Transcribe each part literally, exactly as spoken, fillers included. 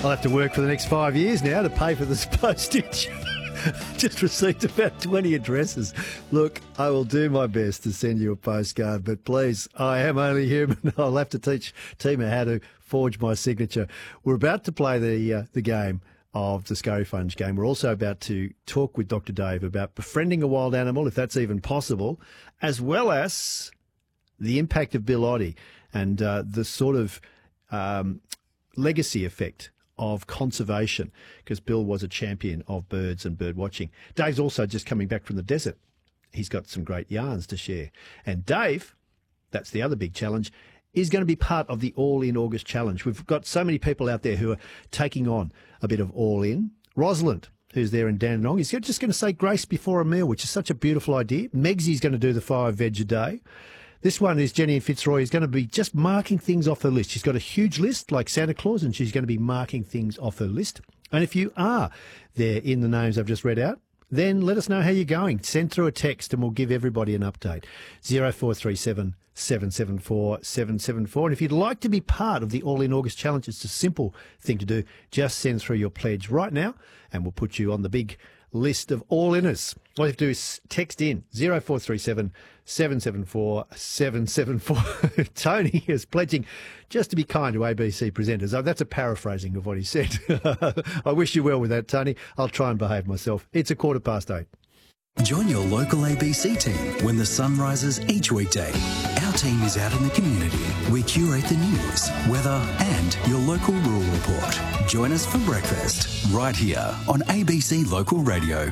I'll have to work for the next five years now to pay for this postage. Just received about twenty addresses. Look, I will do my best to send you a postcard, but please, I am only human. I'll have to teach Tima how to forge my signature. We're about to play the uh, the game of the Scurry Funge game. We're also about to talk with Doctor Dave about befriending a wild animal, if that's even possible, as well as the impact of Bill Oddie and uh, the sort of um, legacy effect of conservation, because Bill was a champion of birds and bird watching. Dave's also just coming back from the desert. He's got some great yarns to share. And Dave, that's the other big challenge, is going to be part of the All In August Challenge. We've got so many people out there who are taking on a bit of All In. Rosalind, who's there in Dandenong, is just going to say grace before a meal, which is such a beautiful idea. Megsy's going to do the five veg a day. This one is Jenny in Fitzroy, is going to be just marking things off her list. She's got a huge list like Santa Claus, and she's going to be marking things off her list. And if you are there in the names I've just read out, then let us know how you're going. Send through a text and we'll give everybody an update. zero four three seven, seven seven four, seven seven four. And if you'd like to be part of the All In August Challenge, it's a simple thing to do. Just send through your pledge right now and we'll put you on the big list of all-inners. All you have to do is text in zero four three seven, seven seven four, seven seven four. Tony is pledging just to be kind to A B C presenters. Oh, that's a paraphrasing of what he said. I wish you well with that, Tony. I'll try and behave myself. It's a quarter past eight. Join your local A B C team when the sun rises each weekday. Our team is out in the community. We curate the news, weather and your local rural report. Join us for breakfast right here on A B C Local Radio.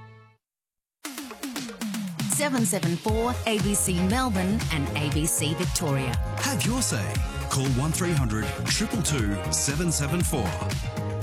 seven seven four A B C Melbourne and A B C Victoria. Have your say. Call one three hundred, two two two, seven seven four.